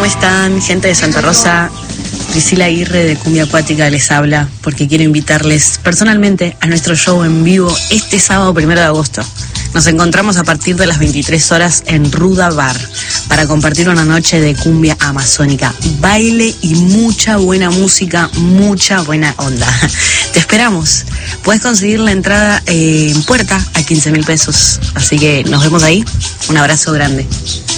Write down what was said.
¿cómo están? Gente de Santa Rosa, Priscila Aguirre de Cumbia Acuática les habla porque quiero invitarles personalmente a nuestro show en vivo este sábado 1 de agosto. Nos encontramos a partir de las 23 horas en Ruda Bar para compartir una noche de cumbia amazónica, baile y mucha buena música, mucha buena onda. Te esperamos. Puedes conseguir la entrada en puerta a 15.000 pesos. Así que nos vemos ahí. Un abrazo grande.